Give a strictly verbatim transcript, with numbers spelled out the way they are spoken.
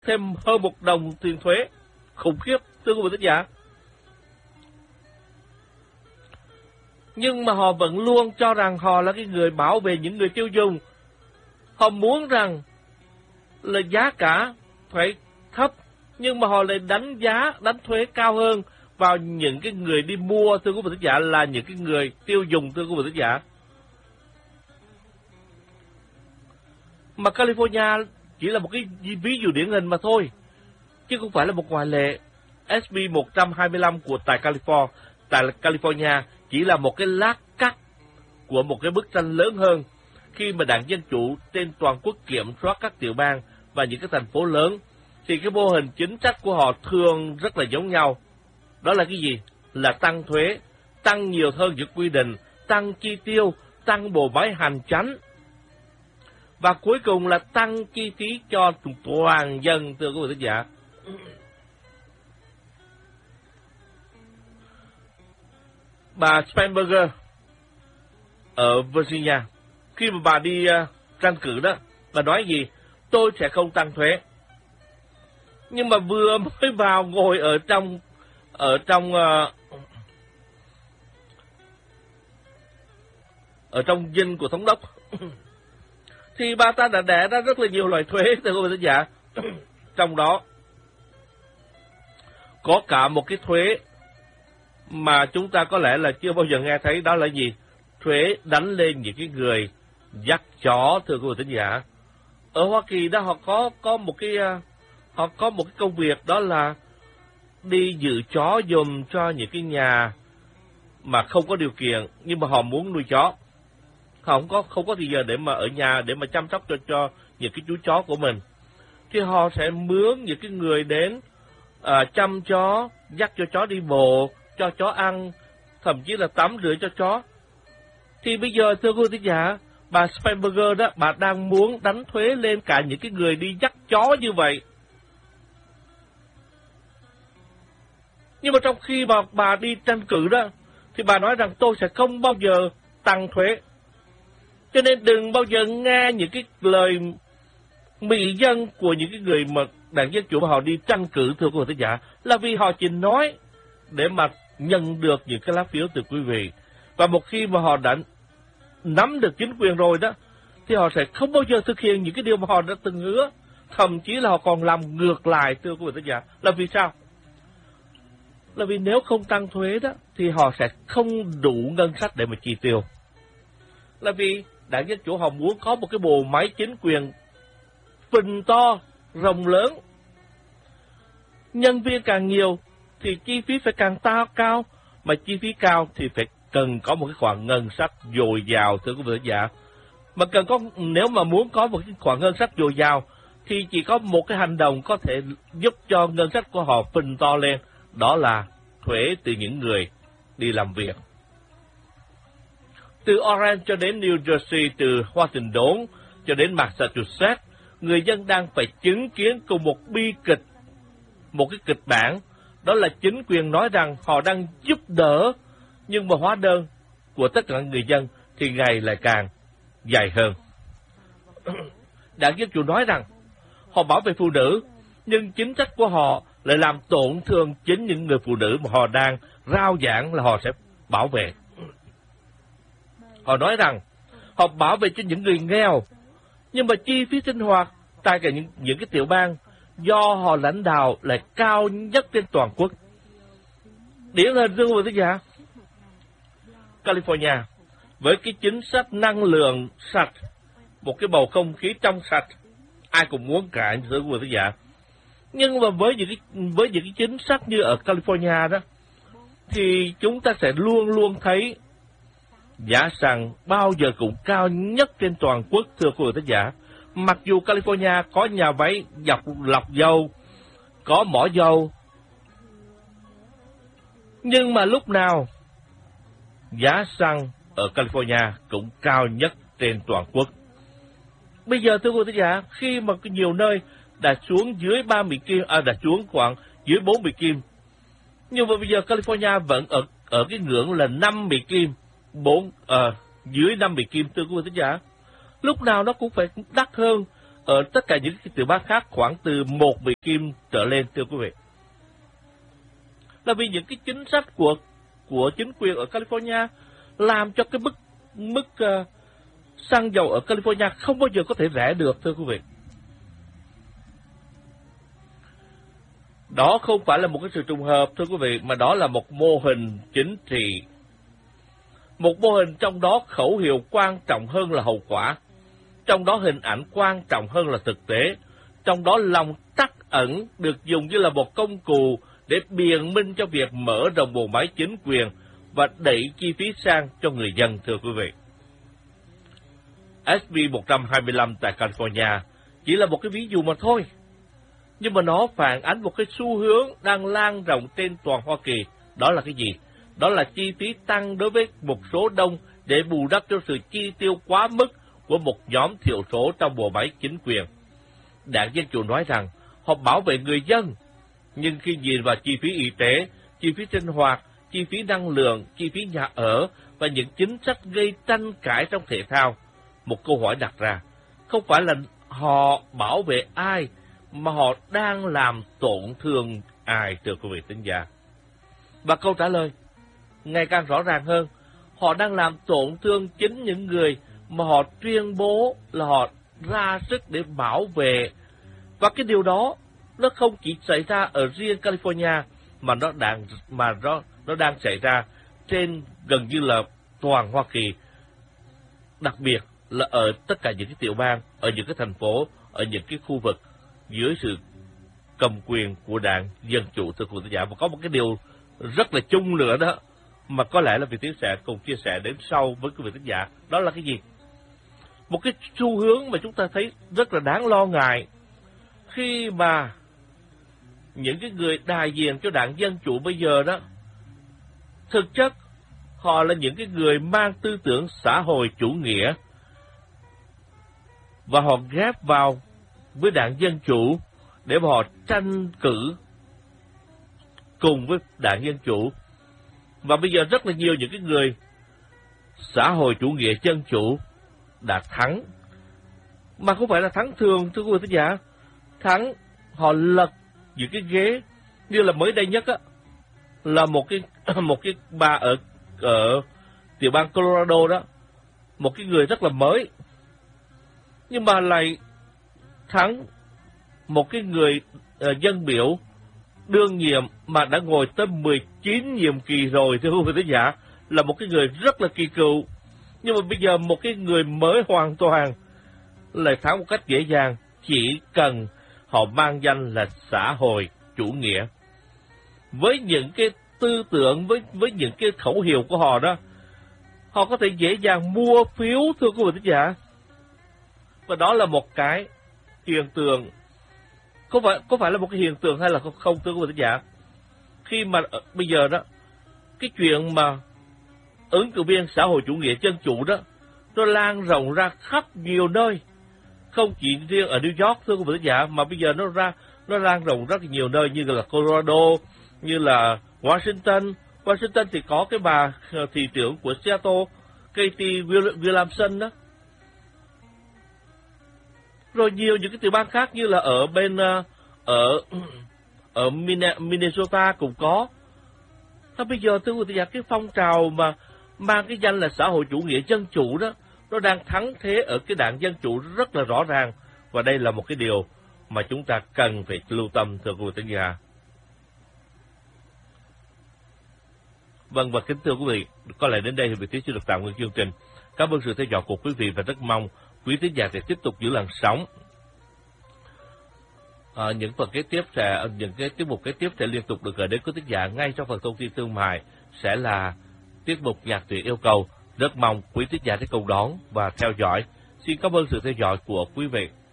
thêm hơn một đồng tiền thuế. Khủng khiếp, thưa quý vị thính giả. Nhưng mà họ vẫn luôn cho rằng họ là cái người bảo vệ những người tiêu dùng. Họ muốn rằng là giá cả phải thấp, nhưng mà họ lại đánh giá, đánh thuế cao hơn vào những cái người đi mua, thưa quý vị thính giả, là những cái người tiêu dùng, thưa quý vị thính giả. Mà California chỉ là một cái ví dụ điển hình mà thôi, chứ không phải là một ngoại lệ. ét bê một trăm hai mươi lăm của tại California, tại California chỉ là một cái lát cắt của một cái bức tranh lớn hơn, khi mà Đảng Dân Chủ trên toàn quốc kiểm soát các tiểu bang và những cái thành phố lớn, thì cái mô hình chính sách của họ thường rất là giống nhau. Đó là cái gì? Là tăng thuế, tăng nhiều hơn những quy định, tăng chi tiêu, tăng bộ máy hành chánh, và cuối cùng là tăng chi phí cho toàn dân, thưa quý vị thính giả. Bà Spanberger ở Virginia, khi mà bà đi uh, tranh cử đó, bà nói gì? Tôi sẽ không tăng thuế. Nhưng mà vừa mới vào ngồi ở trong ở trong uh, ở trong dinh của thống đốc thì bà ta đã đẻ ra rất là nhiều loại thuế, thưa quý vị thính giả. Trong đó có cả một cái thuế mà chúng ta có lẽ là chưa bao giờ nghe thấy, đó là gì? Thuế đánh lên những cái người dắt chó, thưa quý vị thính giả. Ở Hoa Kỳ đó họ có có một cái họ có một cái công việc, đó là đi giữ chó giùm cho những cái nhà mà không có điều kiện, nhưng mà họ muốn nuôi chó. Họ không có không có thời giờ để mà ở nhà để mà chăm sóc cho cho những cái chú chó của mình, thì họ sẽ mướn những cái người đến à, chăm chó, dắt cho chó đi bộ, cho chó ăn, thậm chí là tắm rửa cho chó. Thì bây giờ, thưa quý vị thính giả, bà Spanberger đó, bà đang muốn đánh thuế lên cả những cái người đi dắt chó như vậy. Nhưng mà trong khi mà bà đi tranh cử đó, thì bà nói rằng tôi sẽ không bao giờ tăng thuế. Cho nên đừng bao giờ nghe những cái lời mị dân của những cái người mà Đảng Dân Chủ mà họ đi tranh cử, thưa quý vị thính giả, là vì họ chỉ nói để mà nhận được những cái lá phiếu từ quý vị. Và một khi mà họ đã nắm được chính quyền rồi đó, thì họ sẽ không bao giờ thực hiện những cái điều mà họ đã từng hứa. Thậm chí là họ còn làm ngược lại, thưa quý vị thính giả. Là vì sao? Là vì nếu không tăng thuế đó, thì họ sẽ không đủ ngân sách để mà chi tiêu. Là vì Đảng Dân Chủ họ muốn có một cái bộ máy chính quyền phình to, rộng lớn. Nhân viên càng nhiều thì chi phí phải càng tao cao, mà chi phí cao thì phải cần có một cái khoản ngân sách dồi dào, thưa quý vị thính giả. Mà cần có, nếu mà muốn có một cái khoản ngân sách dồi dào thì chỉ có một cái hành động có thể giúp cho ngân sách của họ phình to lên, đó là thuế từ những người đi làm việc. Từ Orange cho đến New Jersey, từ Washington cho đến Massachusetts, người dân đang phải chứng kiến cùng một bi kịch, một cái kịch bản, đó là chính quyền nói rằng họ đang giúp đỡ, nhưng mà hóa đơn của tất cả người dân thì ngày lại càng dài hơn. Đảng Dân Chủ nói rằng họ bảo vệ phụ nữ, nhưng chính sách của họ lại làm tổn thương chính những người phụ nữ mà họ đang rao giảng là họ sẽ bảo vệ. Họ nói rằng họ bảo vệ cho những người nghèo, nhưng mà chi phí sinh hoạt tại cả những, những cái tiểu bang do họ lãnh đạo lại cao nhất trên toàn quốc. Điển hình, thưa quý vị thính giả, California với cái chính sách năng lượng sạch, một cái bầu không khí trong sạch, ai cũng muốn cả, thưa quý vị thính giả. Nhưng mà với những cái với những cái chính sách như ở California đó, thì chúng ta sẽ luôn luôn thấy giá xăng bao giờ cũng cao nhất trên toàn quốc, thưa quý vị thính giả. Mặc dù California có nhà máy dọc lọc dầu, có mỏ dầu, nhưng mà lúc nào giá xăng ở California cũng cao nhất trên toàn quốc. Bây giờ, thưa quý vị thính giả, khi mà nhiều nơi đã xuống dưới ba Mỹ Kim, à, đã xuống khoảng dưới bốn Mỹ Kim, nhưng mà bây giờ California vẫn ở ở cái ngưỡng là năm Mỹ Kim, bốn à, dưới năm Mỹ Kim, thưa quý vị thính giả. Lúc nào nó cũng phải đắt hơn, ở tất cả những cái tiểu bang khác khoảng từ một vị kim trở lên, thưa quý vị. Là vì những cái chính sách của của chính quyền ở California làm cho cái mức mức uh, xăng dầu ở California không bao giờ có thể rẻ được, thưa quý vị. Đó không phải là một cái sự trùng hợp, thưa quý vị, mà đó là một mô hình chính trị. Một mô hình trong đó khẩu hiệu quan trọng hơn là hậu quả, trong đó hình ảnh quan trọng hơn là thực tế, trong đó lòng trắc ẩn được dùng như là một công cụ để biện minh cho việc mở rộng bộ máy chính quyền và đẩy chi phí sang cho người dân, thưa quý vị. ét bê một trăm hai mươi lăm tại California chỉ là một cái ví dụ mà thôi, nhưng mà nó phản ánh một cái xu hướng đang lan rộng trên toàn Hoa Kỳ. Đó là cái gì? Đó là chi phí tăng đối với một số đông để bù đắp cho sự chi tiêu quá mức của một nhóm thiểu số trong bộ máy chính quyền. Đảng Dân Chủ nói rằng họ bảo vệ người dân, nhưng khi nhìn vào chi phí y tế, chi phí sinh hoạt, chi phí năng lượng, chi phí nhà ở và những chính sách gây tranh cãi trong thể thao, một câu hỏi đặt ra, không phải là họ bảo vệ ai, mà họ đang làm tổn thương ai, thưa quý vị thính giả. Và câu trả lời ngày càng rõ ràng hơn, họ đang làm tổn thương chính những người mà họ tuyên bố là họ ra sức để bảo vệ. Và cái điều đó nó không chỉ xảy ra ở riêng California, mà nó đang mà nó nó đang xảy ra trên gần như là toàn Hoa Kỳ, đặc biệt là ở tất cả những cái tiểu bang, ở những cái thành phố, ở những cái khu vực dưới sự cầm quyền của Đảng Dân Chủ, thưa quý vị giả. Và có một cái điều rất là chung nữa đó, mà có lẽ là Việt Tiến sẽ cùng chia sẻ đến sau với quý vị thính giả. Đó là cái gì? Một cái xu hướng mà chúng ta thấy rất là đáng lo ngại, khi mà những cái người đại diện cho Đảng Dân Chủ bây giờ đó, thực chất họ là những cái người mang tư tưởng xã hội chủ nghĩa, và họ ghép vào với Đảng Dân Chủ để mà họ tranh cử cùng với Đảng Dân Chủ. Và bây giờ rất là nhiều những cái người xã hội chủ nghĩa dân chủ đã thắng, mà không phải là thắng thường, thưa quý vị thính giả. Thắng, họ lật những cái ghế, như là mới đây nhất á, là một cái một cái bà ở ở tiểu bang Colorado đó, một cái người rất là mới, nhưng mà lại thắng một cái người uh, dân biểu đương nhiệm mà đã ngồi tới mười chín nhiệm kỳ rồi, thưa quý vị thính giả, là một cái người rất là kỳ cựu. Nhưng mà bây giờ một cái người mới hoàn toàn lại thắng một cách dễ dàng, chỉ cần họ mang danh là xã hội chủ nghĩa. Với những cái tư tưởng, với với những cái khẩu hiệu của họ đó, họ có thể dễ dàng mua phiếu, thưa quý vị thính giả. Và đó là một cái hiện tượng, có phải có phải là một cái hiện tượng hay là không, thưa quý vị thính giả? Khi mà bây giờ đó, cái chuyện mà ứng cử viên xã hội chủ nghĩa dân chủ đó, nó lan rộng ra khắp nhiều nơi, không chỉ riêng ở New York, thưa quý vị thính giả, mà bây giờ nó ra nó lan rộng rất nhiều nơi, như là Colorado, như là Washington. Washington thì có cái bà thị trưởng của Seattle, Katie Williamson đó. Rồi nhiều những cái tiểu bang khác như là ở bên ở ở Minnesota cũng có. Thế bây giờ thưa quý vị, cái phong trào mà mang cái danh là xã hội chủ nghĩa dân chủ đó, nó đang thắng thế ở cái Đảng Dân Chủ rất là rõ ràng, và đây là một cái điều mà chúng ta cần phải lưu tâm, thưa quý vị thính giả. Vâng, và kính thưa quý vị, có lẽ đến đây thì Việt Tiến sẽ được tạm ngưng chương trình. Cảm ơn sự theo dõi của quý vị và rất mong quý thính giả sẽ tiếp tục giữ làn sóng. À, những phần kế tiếp sẽ những cái tiết mục kế tiếp sẽ liên tục được gửi đến quý thính giả ngay trong phần thông tin thương mại, sẽ là tiết mục nhạc tuyển yêu cầu. Rất mong quý thính giả sẽ cùng đón và theo dõi. Xin cảm ơn sự theo dõi của quý vị.